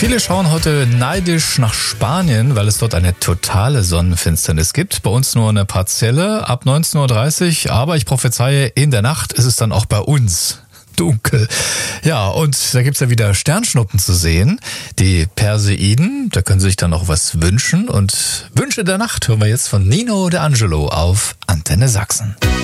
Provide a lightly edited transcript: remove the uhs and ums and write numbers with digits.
Viele schauen heute neidisch nach Spanien, weil es dort eine totale Sonnenfinsternis gibt. Bei uns nur eine partielle ab 19:30 Uhr, aber ich prophezeie, in der Nacht ist es dann auch bei uns dunkel. Ja, und da gibt's ja wieder Sternschnuppen zu sehen. Die Perseiden, da können Sie sich dann noch was wünschen. Und Wünsche der Nacht hören wir jetzt von Nino De Angelo auf Antenne Sachsen.